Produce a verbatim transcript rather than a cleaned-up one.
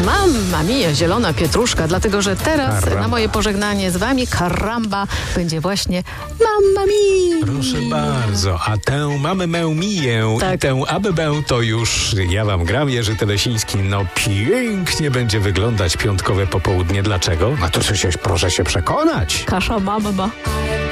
Mamma mia, zielona pietruszka, dlatego że teraz Karamba. na moje pożegnanie z wami karamba będzie właśnie Mamma mia. Proszę bardzo, a tę mamy mę miję Tak. i tę abebę to już ja wam gram, Jerzy Telesiński. No pięknie będzie wyglądać piątkowe popołudnie. Dlaczego? No to coś proszę się przekonać. Kasza mamma.